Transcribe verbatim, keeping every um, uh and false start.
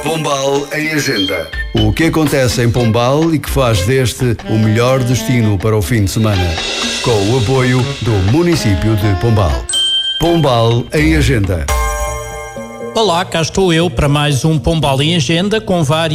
Pombal em Agenda. O que acontece em Pombal e que faz deste o melhor destino para o fim de semana. Com o apoio do município de Pombal. Pombal em Agenda. Olá, cá estou eu para mais um Pombal em Agenda com vários